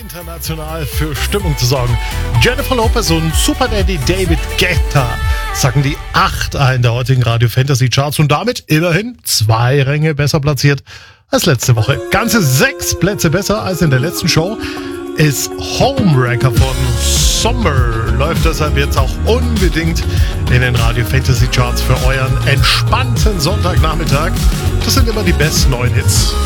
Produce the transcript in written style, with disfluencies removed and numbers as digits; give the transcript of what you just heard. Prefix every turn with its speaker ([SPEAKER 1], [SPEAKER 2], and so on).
[SPEAKER 1] international für Stimmung zu sorgen. Jennifer Lopez und Super Daddy David Guetta sacken die 8 ein der heutigen Radio Fantasy Charts und damit immerhin 2 Ränge besser platziert als letzte Woche. Ganze 6 Plätze besser als in der letzten Show ist Homewrecker von Summer. Läuft deshalb jetzt auch unbedingt in den Radio Fantasy Charts für euren entspannten Sonntagnachmittag. Das sind immer die besten neuen Hits.